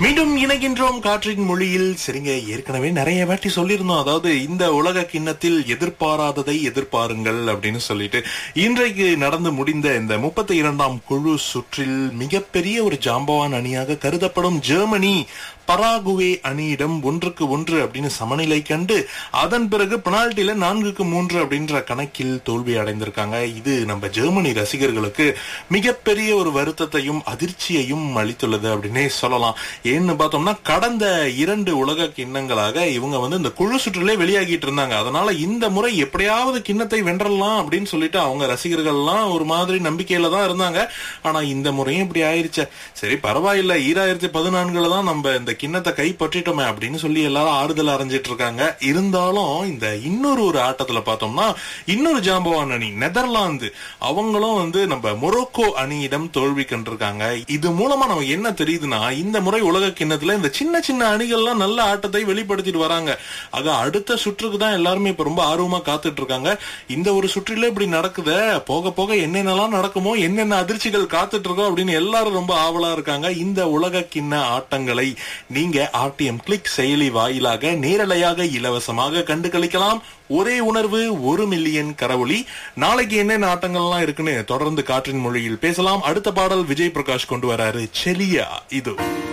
மீண்டும் இணைகின்றோம் காற்றின் மொழியில். சரிங்க, ஏற்கனவே நிறைய வாட்டி சொல்லியிருந்தோம். அதாவது இந்த உலக கிண்ணத்தில் எதிர்பாராததை எதிர்பாருங்கள் அப்படின்னு சொல்லிட்டு, இன்றைக்கு நடந்து முடிந்த இந்த 32ஆம் குழு சுற்றில் மிகப்பெரிய ஒரு ஜாம்பவான் அணியாக கருதப்படும் ஜெர்மனி பராகுவே அணியிடம் 1-1 அப்படின்னு சமநிலை கண்டு அதன் பிறகு பெனால்டில 4-3 அப்படின்ற கணக்கில் தோல்வி அடைந்திருக்காங்க. இது நம்ம ஜெர்மனி ரசிகர்களுக்கு மிகப்பெரிய ஒரு வருத்தத்தையும் அதிர்ச்சியையும் அளித்துள்ளது அப்படின்னே சொல்லலாம். ஏன்னு பார்த்தோம்னா, கடந்த 2 உலக கிண்ணங்களாக இவங்க இந்த குழு சுற்றிலே வெளியாகிட்டு இருந்தாங்க. அதனால இந்த முறை எப்படியாவது கிண்ணத்தை வென்றலாம் அப்படின்னு சொல்லிட்டு அவங்க ரசிகர்கள் எல்லாம் ஒரு மாதிரி நம்பிக்கையில தான் இருந்தாங்க. ஆனா இந்த முறையும் இப்படி ஆயிருச்சு. சரி பரவாயில்ல, 2014 தான் நம்ம இந்த கிண்ணத்தை கைப்பற்றிட்டோமே அப்படின்னு சொல்லி எல்லாரும் ஆறுதல் அடைஞ்சிட்டு இருக்காங்க. இருந்தாலும் இந்த இன்னொரு ஆட்டத்துல பார்த்தோம்னா, இன்னொரு ஜாம்பவான் அணி நெதர்லாந்து, அவங்களும் நம்ம மொரோக்கோ அணியிடம் தோல்வி கண்டிருக்காங்க. இது மூலமா நமக்கு என்ன தெரியுதுன்னா, இந்த முறை உலக கிண்ணத்துல இந்த சின்ன சின்ன அணிகள்லாம் நல்ல ஆட்டத்தை வெளிப்படுத்திட்டு வராங்க. ஆக அடுத்த சுற்றுக்கு தான் எல்லாருமே இப்ப ரொம்ப ஆர்வமா காத்துட்டு இருக்காங்க. இந்த ஒரு சுற்றில இப்படி நடக்குத, போக போக என்னென்னலாம் நடக்குமோ, என்னென்ன அதிர்ச்சிகள் காத்துட்டு இருக்கோம் அப்படின்னு எல்லாரும் ரொம்ப ஆவலா இருக்காங்க. இந்த உலக கிண்ண ஆட்டங்களை நீங்க RTM கிளிக் செயலி வாயிலாக நேரலையாக இலவசமாக கண்டு களிக்கலாம். ஒரே உணர்வு 1 மில்லியன் கரவொலி. நாளைக்கு என்னென்ன ஆட்டங்கள்லாம் இருக்குன்னு தொடர்ந்து காற்றின் மொழியில் பேசலாம். அடுத்த பாடல் விஜய் பிரகாஷ் கொண்டு வராரு, செலியா. இது